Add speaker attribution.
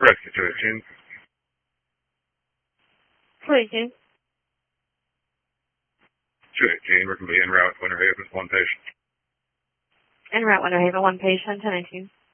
Speaker 1: Rescue 218.
Speaker 2: 218.
Speaker 1: 218, we're going to be en route, Winter Haven, one patient.
Speaker 2: En route, Winter Haven, one patient, 1019.